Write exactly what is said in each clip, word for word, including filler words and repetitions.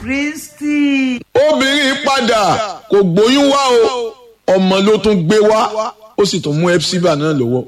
Kristi. obìnrin padà kò gbóyún wá o ọmọ ló tún gbé wá ó sì tún mú epsiba náà lọ́wọ́.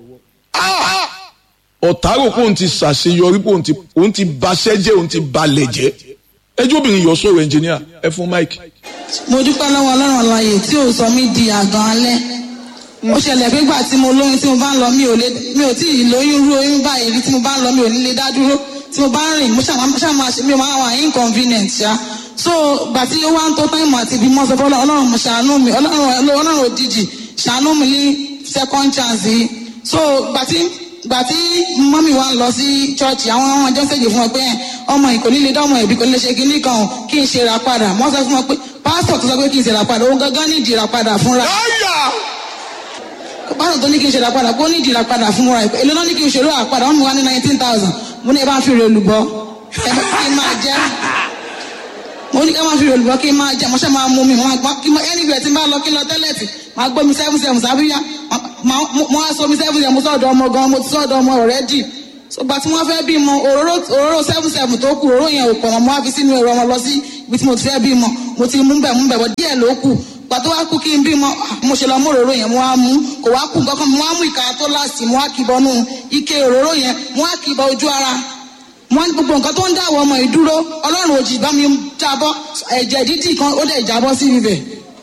ọ̀tá rò pé òun ti ṣàṣeyọrí pé òun ti òun ti baṣẹ́ jẹ́ òun ti balẹ̀ jẹ́. ẹjọ́ obìnrin yọ sọ̀rọ̀ ẹnjìníà ẹ fún Mike. mo dúpẹ́ lọ́wọ́ ọlọ́run àlàyé tí ò sọ mí di àgàn alẹ́. ó ṣẹlẹ̀ pé gbà tí mo lóyún tí mo bá ń lọ mi ò lè mi ò tí ì lóyún rú oyún báyìí rí tí mo bá ń lọ mi ò ní lè dá dúró tí mo bá ń rìn mo ṣàmà ṣe mi ò máa wà inconvenient ṣá. so gbà tí ó wá ń tó táìmù àti ibi mọ́ sọ fún ọlọ́run mo ṣàánú mi ọlọ́run òjijì ṣàánú mi ní second chance yìí. so gbà tí gbà tí mọ́mì wa ń lọ sí church àwọn ọmọ ọjọ́ ṣèjì fún ọ pé ọmọ ìkò nílé dánmọ̀ ẹ̀bí kò nílé ṣe kinní kan kí n ṣe ra padà wọ́n sọ fún ọ pé pásítọ̀ tó sọ pé kí n ṣe ra padà òun gangan ní ìdí ra padà fúnra. pásítọ̀ tó ní kí n ṣe ra padà kó ní ìdí ra padà fúnra èlò náà ní kí n ṣe ra padà wọ́n mú wa ní nineteen thousand mo ní ẹ bá ń fi rè olùbọ́ ẹ kí n máa jẹ́ mo ní ká máa fi rè olùbọ́ kí n máa jẹ́ mo ṣe máa mú mi mo máa gbọ́ kí n anywhere tí n bá lọ kí n lọ tẹ́lẹ̀tì máa gbọ́ mi seven seven sábíyá mo á sọ mi seven seven mo sọ̀dọ̀ ọmọ gan mo ti sọ̀dọ̀ ọmọ already sọgbà tí wọ́n fẹ́ bímọ òróró òróró seven seven tó kù òróró yẹn ò pọ̀ mọ́ mo á fi sínú ẹ̀rọ ọmọ lọ sí ibi tí mo ti fẹ́ bímọ mo ti mú bẹ̀ mú bẹ̀ bọ̀ díẹ̀ ló kù gbà tó wá kú kí n bímọ mo ṣe lọ mú òróró yẹn mo á mú kò wá kù nǹkan kan mo á mú ìka tó láàsì mo á kì bọnú ike òróró yẹn mo á kì bọ ojú ara mo á ní gbogbo nǹkan tó ń dáwọ́ ọmọ ìdúró ọlọ́run òjì bá mi jábọ́ ẹ̀jẹ̀ dídì kan ó dẹ̀ jábọ́ sí ibẹ̀.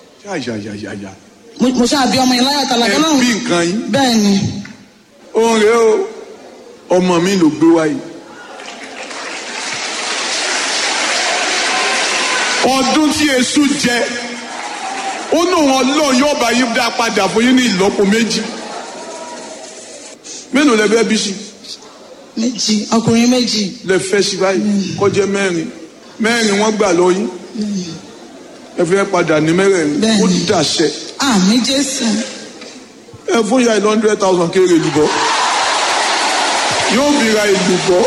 mo ṣáà bí ọmọ yẹn láyọ̀ tàlà ẹ bí nǹkan yín. bẹ́ẹ̀ ni. òun rèé o ọmọ mi ló gbé wáyé. ọdún tí èṣù jẹ ó nù wọn lọ yóò bá yín dá padà fún yín ní ìlọ́po méjì mélòó lẹ fẹ́ bí sí. méjì ọkùnrin méjì. lẹ fẹ́ sí báyìí kọjá mẹ́rin mẹ́rin wọ́n gbà lọ yín ẹ fẹ́ padà ní mẹ́rẹ̀ẹ̀rin ó dàṣẹ. àmín Jésù. ẹ fún ya one hundred thousand kéré lùbọ́ yóò bí ra ìlùbọ́.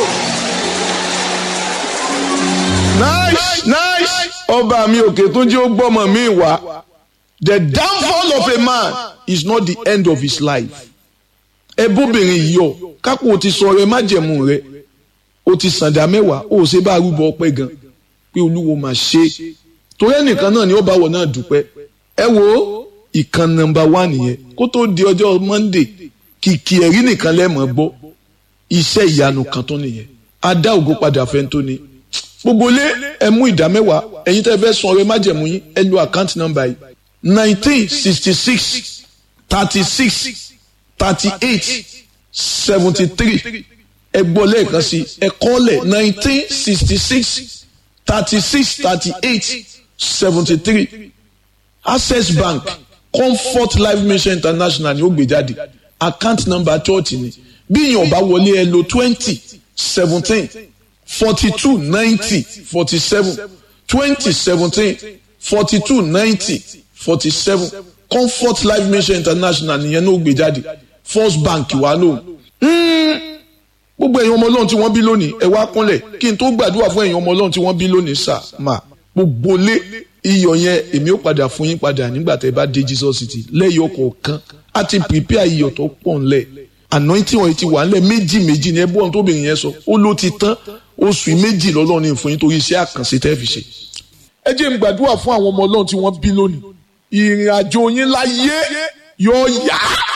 nice nice ọba mi òkè tó jẹ́ ó gbọ́mọ mi wá. The downfall of a man is not the end of his life. ẹ bóbìnrin yọ kápò ti sọ rẹ májẹ̀mú rẹ o ti sàǹdà mẹ́wàá o ṣe bá rúbọ ọpẹ́ gan pé olúwo máa ṣe torí ẹnìkan náà ni ó bá wọ náà dúpẹ́. ẹ wo ìkan nọ́mbà wá nìyẹn kó tó di ọjọ́ Monday kìkì ẹ̀rí nìkan lẹ́mọ̀ gbọ́ iṣẹ́ ìyanu kan tó nìyẹn adá ògo padà fẹ́ tó ní. gbogbo ilé ẹ mú ìdá mẹ́wàá ẹ̀yin tẹ́ fẹ́ san ọrẹ májẹ̀mú yín ẹ lo àkáǹtì nọ́mbà yìí nineteen sixty six thirty six thirty eight seventy three ẹ gbọ́ lẹ́ẹ̀kan sí ẹ kọ́lẹ̀ nineteen sixty six thirty six thirty eight seventy three Access Bank Comfort Life Mission International ni ó gbé jáde account number church ni bí èèyàn bá wọlé ẹ lo twenty seventeen forty two ninety forty seven twenty seventeen forty two ninety forty seven Comfort Life Mission International nìyẹn ló gbé jáde First Bank wà lóhùn. gbogbo èèyàn ọmọ ọlọ́run tí wọ́n bí lónìí ẹ wá kúnlẹ̀ kí n tó gbàdúrà fún èèyàn ọmọ ọlọ́run tí wọ́n bí lónìí sà má gbogbo lé iyọ̀ yẹn èmi ó padà fún yín padà nígbà tẹ́ bá dé Jesus City lẹ́yìn ọkọ̀ kan á ti prepare iyọ̀ tó pọ̀ ńlẹ̀ anointing oil ti wà ńlẹ̀ méjì méjì ní ẹbú ọ̀hún tóbìnrin yẹn sọ ó ló ti tán oṣù méjì lọ́lọ́run ní fún yín torí iṣẹ́ àkànṣe tẹ́ fi ṣe. ẹ jẹ́ n gbàdúrà fún àwọn ọmọ ọlọ́run tí wọ́n bí lónìí ìrìn àjò yín láyé yóò yá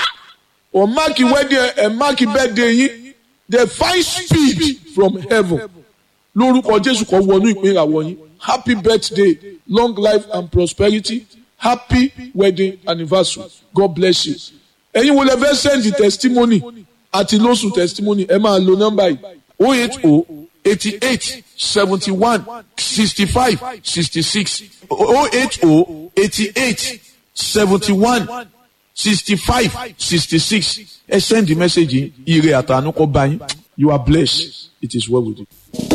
ọ̀ máàkì wedding ẹ̀ máàkì birthday yín the fine speed from heaven lórúkọ Jésù kó wọnú ìpín ìràwọ̀ yín happy birthday long life and prosperity happy wedding anniversary God bless you. ẹ̀yin wo lẹ fẹ́ send the testimony àti lóṣù testimony ẹ máa lo nọ́mbà yìí oh eight oh eighty eight seventy one sixty five sixty six oh eight oh eighty eight seventy one sixty five sixty six ẹ send the message yìí ire àtànú kó bá yín you are blessed it is well with you.